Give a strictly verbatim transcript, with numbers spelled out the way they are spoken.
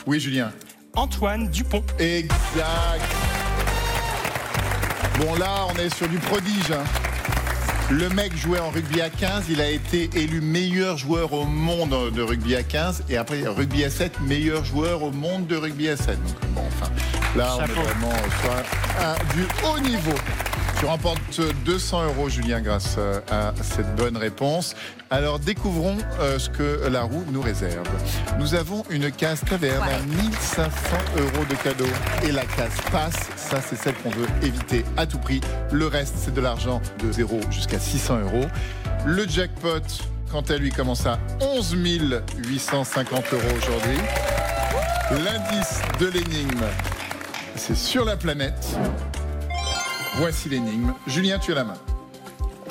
Oui, Julien. Antoine Dupont. Exact. Bon, là, on est sur du prodige. Hein. Le mec jouait en rugby à quinze, il a été élu meilleur joueur au monde de rugby à quinze, et après, rugby à sept, meilleur joueur au monde de rugby à sept. Donc, bon, enfin, là, on Chapeau. est vraiment sur un, un, du haut niveau. Tu remportes deux cents euros, Julien, grâce à cette bonne réponse. Alors, découvrons euh, ce que la roue nous réserve. Nous avons une case taverne à mille cinq cents euros de cadeaux. Et la case passe, ça, c'est celle qu'on veut éviter à tout prix. Le reste, c'est de l'argent de zéro jusqu'à six cents euros. Le jackpot, quant à lui, commence à onze mille huit cent cinquante euros aujourd'hui. L'indice de l'énigme, c'est sur la planète. Voici l'énigme. Julien, tu as la main.